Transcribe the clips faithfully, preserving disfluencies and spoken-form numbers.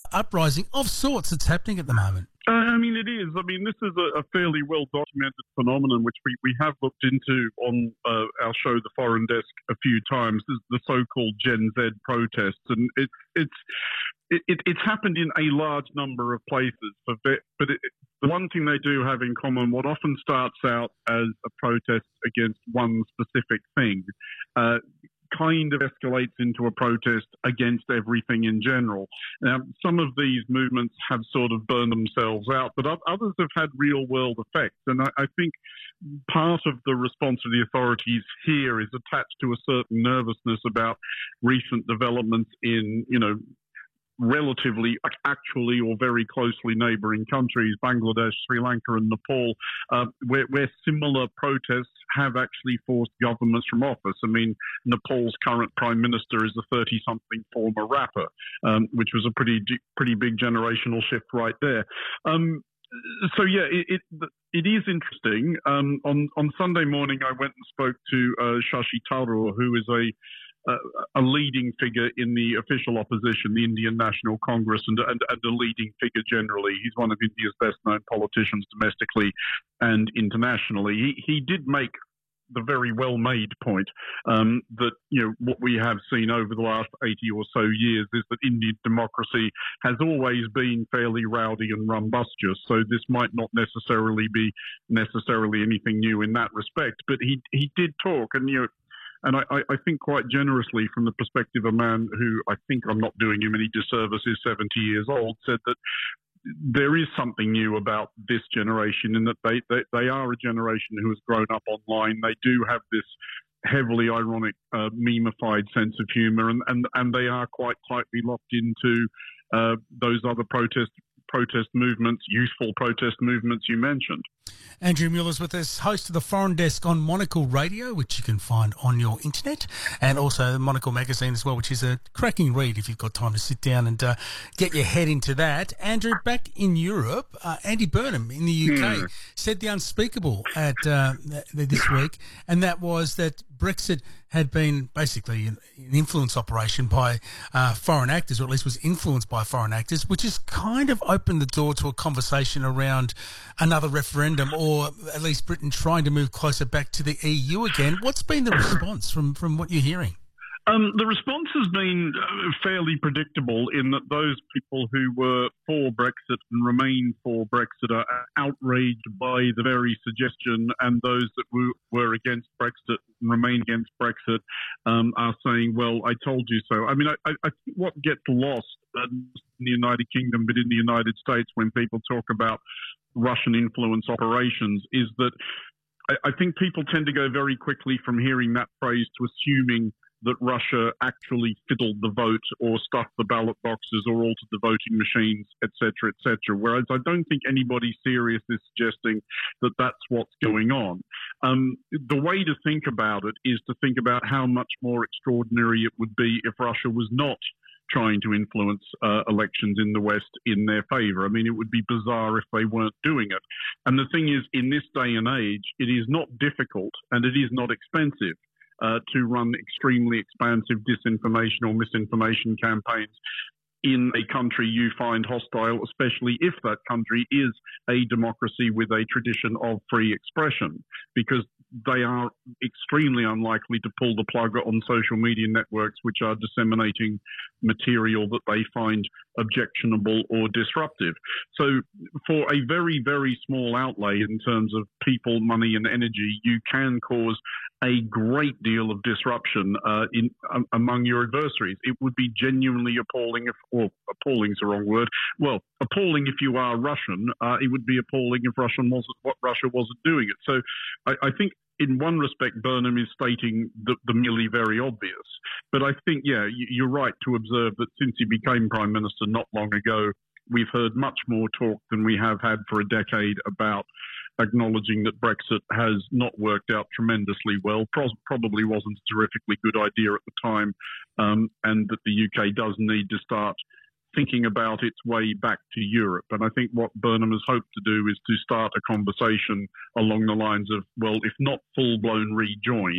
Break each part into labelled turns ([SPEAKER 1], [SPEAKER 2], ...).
[SPEAKER 1] uprising of sorts that's happening at the moment.
[SPEAKER 2] Uh, I mean, it is. I mean, this is a, a fairly well-documented phenomenon, which we, we have looked into on uh, our show, The Foreign Desk, a few times. This is the so-called Gen Z protests, and it, it's it, it, it's happened in a large number of places. But it, the one thing they do have in common, what often starts out as a protest against one specific thing, uh, kind of escalates into a protest against everything in general. Now, some of these movements have sort of burned themselves out, but others have had real-world effects. And I, I think part of the response of the authorities here is attached to a certain nervousness about recent developments in, you know, relatively, actually, or very closely neighbouring countries, Bangladesh, Sri Lanka and Nepal, uh, where, where similar protests have actually forced governments from office. I mean, Nepal's current prime minister is a thirty-something former rapper, um, which was a pretty pretty big generational shift right there. Um, so, yeah, it, it, it is interesting. Um, on, on Sunday morning, I went and spoke to uh, Shashi Tharoor, who is a Uh, a leading figure in the official opposition, the Indian National Congress, and, and, and a leading figure generally. He's one of India's best-known politicians domestically and internationally. He, he did make the very well-made point um, that, you know, what we have seen over the last eighty or so years is that Indian democracy has always been fairly rowdy and rumbustious. So this might not necessarily be necessarily anything new in that respect. But he he did talk, and, you know, And I, I think quite generously, from the perspective of a man who, I think I'm not doing him any disservice, is seventy years old, said that there is something new about this generation in that they, they, they are a generation who has grown up online. They do have this heavily ironic, uh, memified sense of humour, and, and, and they are quite tightly locked into uh, those other protest protest movements, youthful protest movements you mentioned.
[SPEAKER 1] Andrew Mueller's with us, host of the Foreign Desk on Monocle Radio, which you can find on your internet, and also Monocle Magazine as well, which is a cracking read if you've got time to sit down and uh, get your head into that. Andrew, back in Europe, uh, Andy Burnham in the U K mm. said the unspeakable at uh, this week, and that was that Brexit had been basically an influence operation by uh, foreign actors, or at least was influenced by foreign actors, which has kind of opened the door to a conversation around another referendum, or at least Britain trying to move closer back to the E U again. What's been the response from, from what you're hearing?
[SPEAKER 2] Um, the response has been fairly predictable in that those people who were for Brexit and remain for Brexit are outraged by the very suggestion, and those that were against Brexit and remain against Brexit um, are saying, well, I told you so. I mean, I, I think what gets lost in the United Kingdom, but in the United States, when people talk about Russian influence operations, is that I, I think people tend to go very quickly from hearing that phrase to assuming that Russia actually fiddled the vote or stuffed the ballot boxes or altered the voting machines, et cetera, et cetera. Whereas I don't think anybody serious is suggesting that that's what's going on. Um, the way to think about it is to think about how much more extraordinary it would be if Russia was not trying to influence uh, elections in the West in their favour. I mean, it would be bizarre if they weren't doing it. And the thing is, in this day and age, it is not difficult and it is not expensive Uh, to run extremely expansive disinformation or misinformation campaigns in a country you find hostile, especially if that country is a democracy with a tradition of free expression, because they are extremely unlikely to pull the plug on social media networks which are disseminating material that they find objectionable or disruptive. So for a very, very small outlay in terms of people, money and energy, you can cause a great deal of disruption uh, in um, among your adversaries. It would be genuinely appalling, if, or appalling is the wrong word. Well, appalling if you are Russian. Uh, it would be appalling if Russian wasn't what Russia wasn't doing it. So I, I think in one respect, Burnham is stating the, the merely very obvious. But I think, yeah, you're right to observe that since he became Prime Minister not long ago, we've heard much more talk than we have had for a decade about acknowledging that Brexit has not worked out tremendously well, Pro- probably wasn't a terrifically good idea at the time, um, and that the U K does need to start thinking about its way back to Europe. And I think what Burnham has hoped to do is to start a conversation along the lines of, well, if not full-blown rejoin,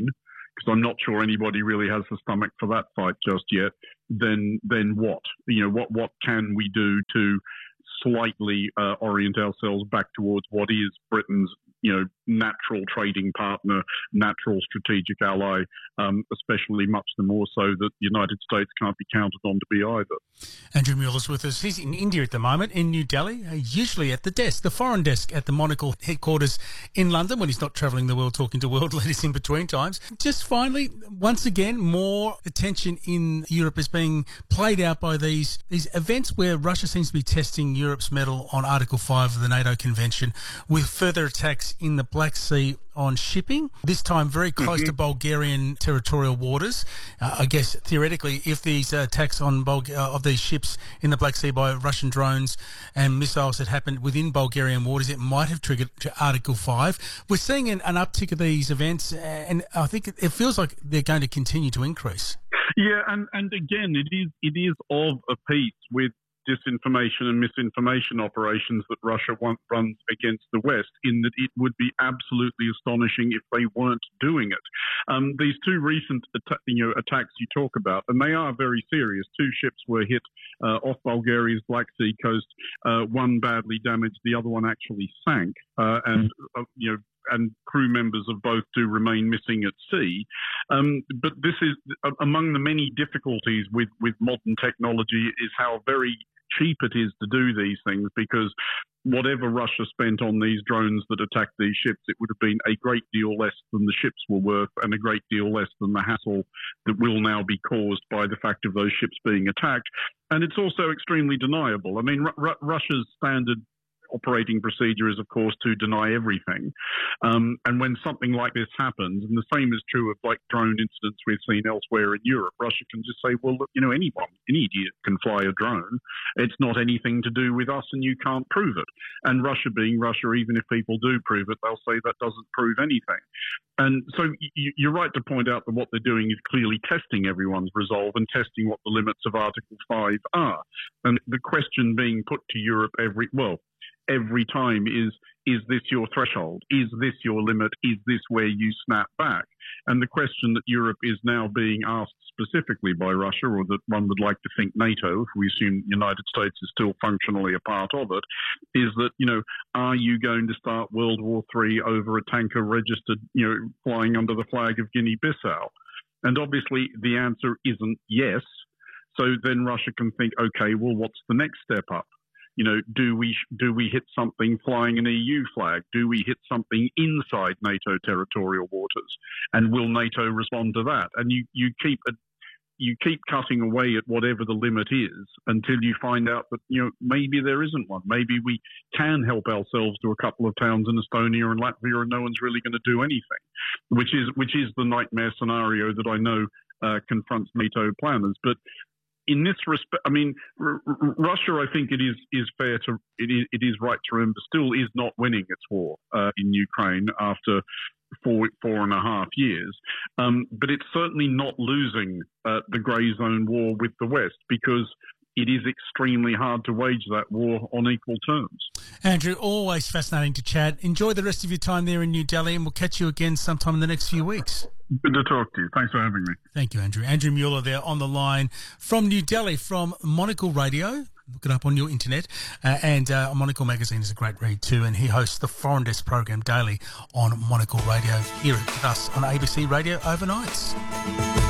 [SPEAKER 2] because I'm not sure anybody really has the stomach for that fight just yet, then then what? You know, what what can we do to slightly uh, orient ourselves back towards what is Britain's, you know, natural trading partner, natural strategic ally, um, especially much the more so that the United States can't be counted on to be either.
[SPEAKER 1] Andrew Mueller's with us. He's in India at the moment, in New Delhi, uh, usually at the desk, the foreign desk at the Monocle headquarters in London when he's not travelling the world talking to world leaders in between times. Just finally, once again, more attention in Europe is being played out by these, these events where Russia seems to be testing Europe's mettle on Article five of the NATO Convention with further attacks in the Black Sea on shipping, this time very close mm-hmm. to Bulgarian territorial waters. Uh, I guess theoretically, if these uh, attacks on Bul- uh, of these ships in the Black Sea by Russian drones and missiles had happened within Bulgarian waters, it might have triggered Article five. We're seeing an, an uptick of these events, and I think it feels like they're going to continue to increase.
[SPEAKER 2] Yeah, and, and again, it is it is of a piece with disinformation and misinformation operations that Russia runs against the West, in that it would be absolutely astonishing if they weren't doing it. Um, these two recent atta- you know, attacks you talk about, and they are very serious. Two ships were hit uh, off Bulgaria's Black Sea coast. Uh, one badly damaged, the other one actually sank, uh, and uh, you know. and crew members of both do remain missing at sea. Um, but this is uh, among the many difficulties with, with modern technology is how very cheap it is to do these things, because whatever Russia spent on these drones that attacked these ships, it would have been a great deal less than the ships were worth and a great deal less than the hassle that will now be caused by the fact of those ships being attacked. And it's also extremely deniable. I mean, R- Russia's standard operating procedure is, of course, to deny everything. Um, and when something like this happens, and the same is true of like drone incidents we've seen elsewhere in Europe, Russia can just say, well, look, you know, anyone, any idiot can fly a drone. It's not anything to do with us and you can't prove it. And Russia being Russia, even if people do prove it, they'll say that doesn't prove anything. And so you're right to point out that what they're doing is clearly testing everyone's resolve and testing what the limits of Article five are. And the question being put to Europe every, well, every time is, is this your threshold? Is this your limit? Is this where you snap back? And the question that Europe is now being asked specifically by Russia, or that one would like to think NATO, if we assume the United States is still functionally a part of it, is that, you know, are you going to start World War Three over a tanker registered, you know, flying under the flag of Guinea-Bissau? And obviously the answer isn't yes. So then Russia can think, okay, well, what's the next step up? You know, do we do we hit something flying an E U flag? Do we hit something inside NATO territorial waters? And will NATO respond to that? And you, you keep a, you keep cutting away at whatever the limit is until you find out that, you know, maybe there isn't one. Maybe we can help ourselves to a couple of towns in Estonia and Latvia, and no one's really going to do anything, which is which is the nightmare scenario that I know uh, confronts NATO planners. But in this respect, I mean, R- R- Russia, I think it is, is fair to, it is, it is right to remember, still is not winning its war uh, in Ukraine after four, four and a half years. Um, but it's certainly not losing uh, the grey zone war with the West, because it is extremely hard to wage that war on equal terms.
[SPEAKER 1] Andrew, always fascinating to chat. Enjoy the rest of your time there in New Delhi, and we'll catch you again sometime in the next few weeks.
[SPEAKER 2] Good to talk to you. Thanks for having me.
[SPEAKER 1] Thank you, Andrew. Andrew Mueller there on the line from New Delhi, from Monocle Radio. Look it up on your internet. Uh, and uh, Monocle Magazine is a great read too, and he hosts the Foreign Desk program daily on Monocle Radio here with us on A B C Radio overnights.